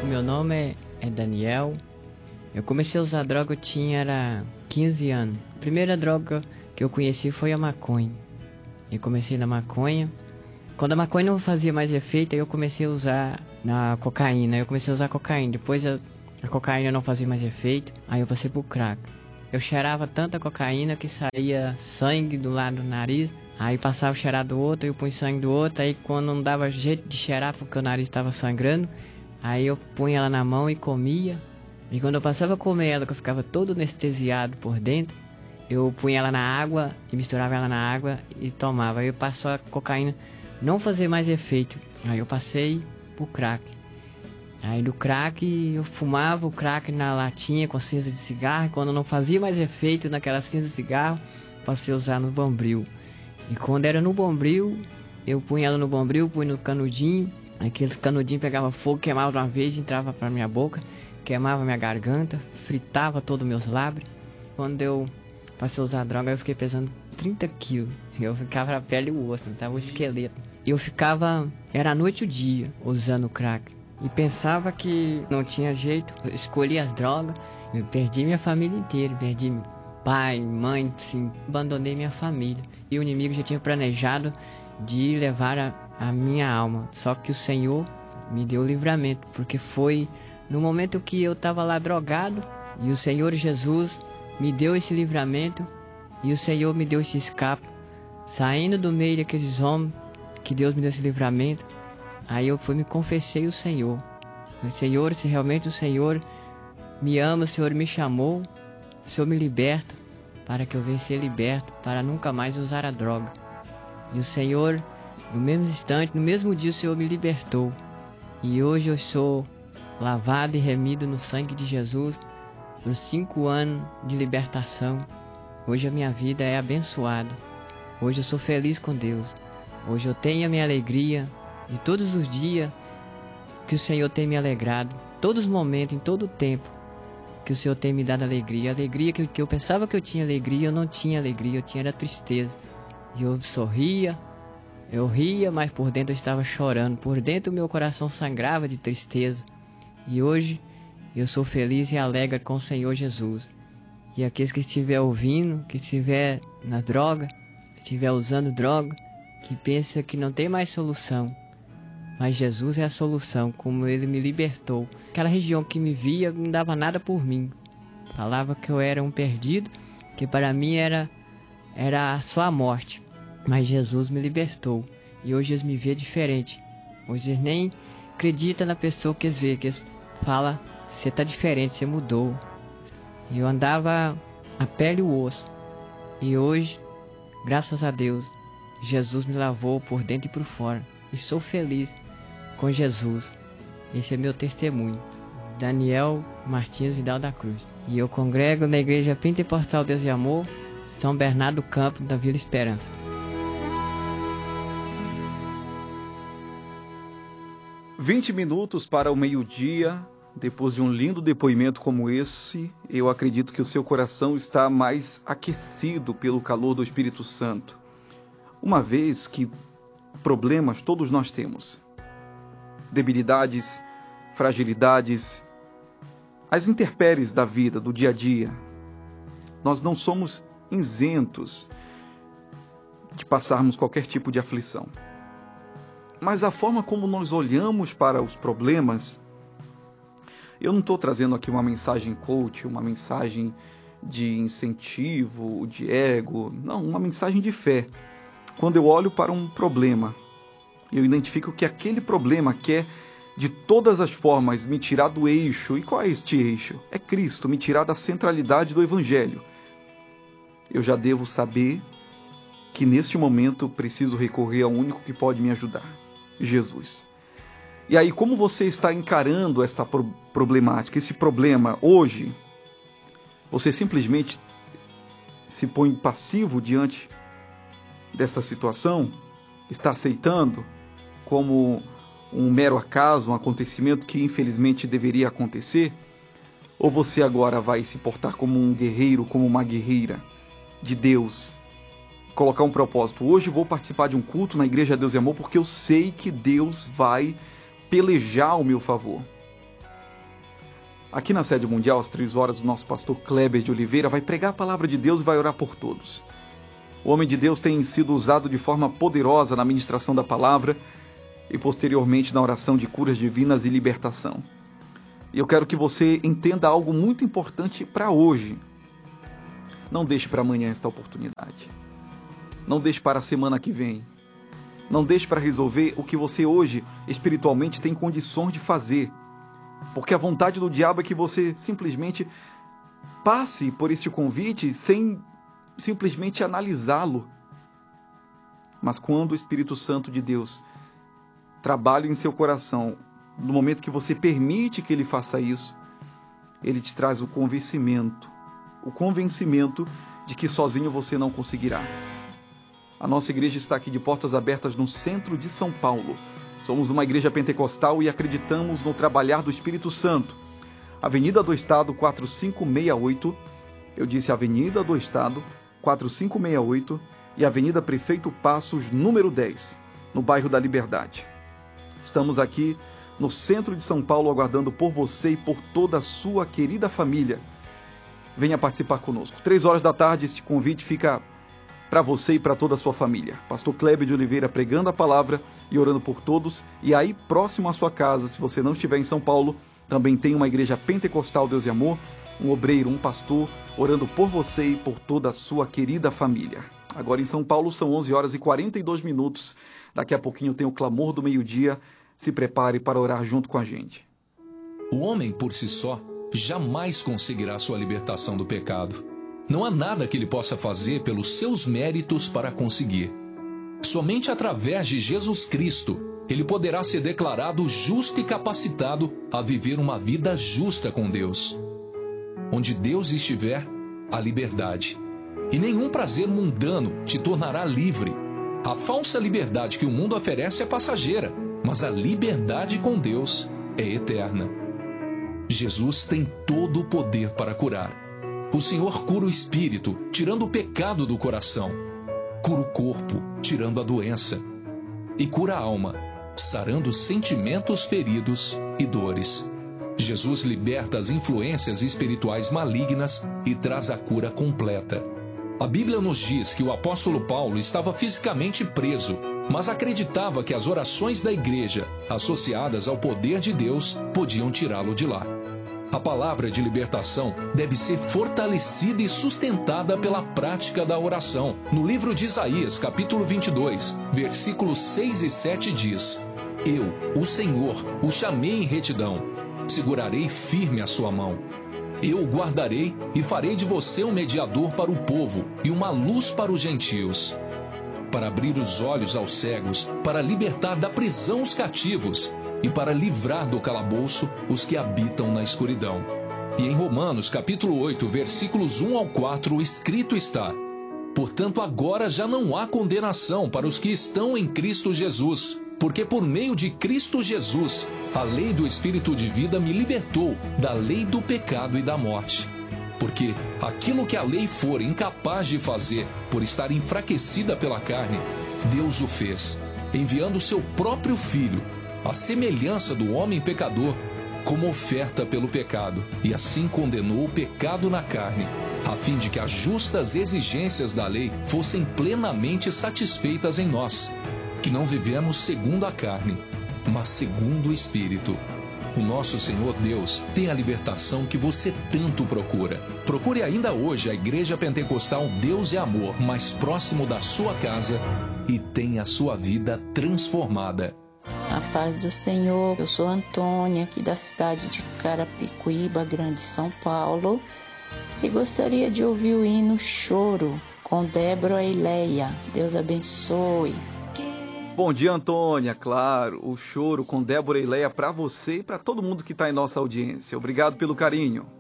Meu nome é Daniel. Eu comecei a usar droga, eu tinha 15 anos. A primeira droga que eu conheci foi a maconha. Eu comecei na maconha. Quando a maconha não fazia mais efeito, aí eu comecei a usar na cocaína. Eu comecei a usar cocaína. Depois a cocaína não fazia mais efeito, aí eu passei pro crack. Eu cheirava tanta cocaína que saía sangue do lado do nariz. Aí passava o cheirar do outro, eu punha sangue do outro. Aí quando não dava jeito de cheirar porque o nariz estava sangrando, aí eu punha ela na mão e comia. E quando eu passava a comer ela, que eu ficava todo anestesiado por dentro, eu punha ela na água e misturava ela na água e tomava. Aí eu passou a cocaína não fazer mais efeito. Aí eu passei pro crack. Aí do crack eu fumava o crack na latinha com cinza de cigarro. E quando não fazia mais efeito naquela cinza de cigarro, passei a usar no bombril. E quando era no bombril, eu punha ela no bombril, punha no canudinho. Aquele canudinho pegava fogo, queimava de uma vez, entrava pra minha boca, queimava minha garganta, fritava todos os meus lábios. Quando eu passei a usar droga, eu fiquei pesando 30 quilos. Eu ficava a pele e o osso, tava o esqueleto. E eu ficava, era a noite e o dia, usando crack. E pensava que não tinha jeito. Eu escolhi as drogas, eu perdi minha família inteira, perdi meu pai, mãe, sim, abandonei minha família. E o inimigo já tinha planejado de levar a minha alma. Só que o Senhor me deu o livramento, porque foi no momento que eu estava lá drogado, e o Senhor Jesus me deu esse livramento, e o Senhor me deu esse escape, saindo do meio daqueles homens, que Deus me deu esse livramento. Aí eu fui me confessei o Senhor. O Senhor, se realmente o Senhor me ama, o Senhor me chamou, o Senhor me liberta, para que eu venha ser liberto, para nunca mais usar a droga. E o Senhor, no mesmo instante, no mesmo dia, o Senhor me libertou. E hoje eu sou lavado e remido no sangue de Jesus, por 5 anos de libertação. Hoje a minha vida é abençoada. Hoje eu sou feliz com Deus. Hoje eu tenho a minha alegria. E todos os dias que o Senhor tem me alegrado, todos os momentos, em todo o tempo, que o Senhor tem me dado alegria. Alegria que eu pensava que eu tinha alegria, eu não tinha alegria, eu tinha era tristeza. E eu sorria, eu ria, mas por dentro eu estava chorando. Por dentro o meu coração sangrava de tristeza. E hoje eu sou feliz e alegre com o Senhor Jesus. E aqueles que estiver ouvindo, que estiver na droga, que estiver usando droga, que pensa que não tem mais solução, mas Jesus é a solução, como Ele me libertou. Aquela região que me via não dava nada por mim. Falava que eu era um perdido, que para mim era só a morte. Mas Jesus me libertou. E hoje eles me veem diferente. Hoje eles nem acreditam na pessoa que eles veem, que eles falam, você está diferente, você mudou. E eu andava a pele e o osso. E hoje, graças a Deus, Jesus me lavou por dentro e por fora. E sou feliz com Jesus. Esse é meu testemunho. Daniel Martins Vidal da Cruz. E eu congrego na Igreja Pentecostal Deus e Amor, São Bernardo do Campo, da Vila Esperança. "20 minutos para o meio-dia. Depois de um lindo depoimento como esse, eu acredito que o seu coração está mais aquecido pelo calor do Espírito Santo. Uma vez que problemas todos nós temos, debilidades, fragilidades, as intempéries da vida, do dia a dia. Nós não somos isentos de passarmos qualquer tipo de aflição. Mas a forma como nós olhamos para os problemas, eu não estou trazendo aqui uma mensagem coach, uma mensagem de incentivo, de ego, não, uma mensagem de fé. Quando eu olho para um problema, eu identifico que aquele problema quer, de todas as formas, me tirar do eixo. E qual é este eixo? É Cristo, me tirar da centralidade do Evangelho. Eu já devo saber que neste momento preciso recorrer ao único que pode me ajudar, Jesus. E aí, como você está encarando esta problemática, esse problema hoje? Você simplesmente se põe passivo diante desta situação? Está aceitando como um mero acaso, um acontecimento que infelizmente deveria acontecer? Ou você agora vai se portar como um guerreiro, como uma guerreira de Deus? Colocar um propósito. Hoje vou participar de um culto na Igreja Deus e Amor porque eu sei que Deus vai pelejar ao meu favor. Aqui na sede mundial, às 3 horas, o nosso pastor Kleber de Oliveira vai pregar a palavra de Deus e vai orar por todos. O homem de Deus tem sido usado de forma poderosa na ministração da palavra e posteriormente na oração de curas divinas e libertação. E eu quero que você entenda algo muito importante para hoje. Não deixe para amanhã esta oportunidade. Não deixe para a semana que vem. Não deixe para resolver o que você hoje espiritualmente tem condições de fazer. Porque a vontade do diabo é que você simplesmente passe por este convite sem simplesmente analisá-lo. Mas quando o Espírito Santo de Deus trabalha em seu coração, no momento que você permite que ele faça isso, ele te traz o convencimento de que sozinho você não conseguirá. A nossa igreja está aqui de portas abertas no centro de São Paulo. Somos uma igreja pentecostal e acreditamos no trabalhar do Espírito Santo. Avenida do Estado 4568, eu disse Avenida do Estado 4568 e Avenida Prefeito Passos, número 10, no bairro da Liberdade. Estamos aqui no centro de São Paulo aguardando por você e por toda a sua querida família. Venha participar conosco. 3 horas da tarde, este convite fica para você e para toda a sua família. Pastor Kleber de Oliveira pregando a palavra e orando por todos. E aí, próximo à sua casa, se você não estiver em São Paulo, também tem uma igreja pentecostal Deus e Amor, um obreiro, um pastor, orando por você e por toda a sua querida família. Agora em São Paulo são 11 horas e 42 minutos. Daqui a pouquinho tem o clamor do meio-dia. Se prepare para orar junto com a gente. O homem, por si só, jamais conseguirá sua libertação do pecado. Não há nada que ele possa fazer pelos seus méritos para conseguir. Somente através de Jesus Cristo, ele poderá ser declarado justo e capacitado a viver uma vida justa com Deus. Onde Deus estiver, há liberdade. E nenhum prazer mundano te tornará livre. A falsa liberdade que o mundo oferece é passageira, mas a liberdade com Deus é eterna. Jesus tem todo o poder para curar. O Senhor cura o espírito, tirando o pecado do coração. Cura o corpo, tirando a doença. E cura a alma, sarando sentimentos feridos e dores. Jesus liberta as influências espirituais malignas e traz a cura completa. A Bíblia nos diz que o apóstolo Paulo estava fisicamente preso, mas acreditava que as orações da igreja, associadas ao poder de Deus, podiam tirá-lo de lá. A palavra de libertação deve ser fortalecida e sustentada pela prática da oração. No livro de Isaías, capítulo 22, versículos 6 e 7 diz: Eu, o Senhor, o chamei em retidão, segurarei firme a sua mão. Eu o guardarei e farei de você um mediador para o povo e uma luz para os gentios, para abrir os olhos aos cegos, para libertar da prisão os cativos e para livrar do calabouço os que habitam na escuridão. E em Romanos, capítulo 8, versículos 1 ao 4, escrito está: Portanto, agora já não há condenação para os que estão em Cristo Jesus, porque por meio de Cristo Jesus, a lei do Espírito de vida me libertou da lei do pecado e da morte. Porque aquilo que a lei for incapaz de fazer por estar enfraquecida pela carne, Deus o fez, enviando o seu próprio Filho, à semelhança do homem pecador, como oferta pelo pecado, e assim condenou o pecado na carne, a fim de que as justas exigências da lei fossem plenamente satisfeitas em nós, que não vivemos segundo a carne, mas segundo o Espírito. O nosso Senhor Deus tem a libertação que você tanto procura. Procure ainda hoje a Igreja Pentecostal Deus e Amor mais próximo da sua casa e tenha a sua vida transformada. A paz do Senhor, eu sou Antônia, aqui da cidade de Carapicuíba, Grande São Paulo, e gostaria de ouvir o hino Choro, com Débora e Leia. Deus abençoe. Bom dia, Antônia, claro, o Choro com Débora e Leia para você e para todo mundo que está em nossa audiência. Obrigado pelo carinho.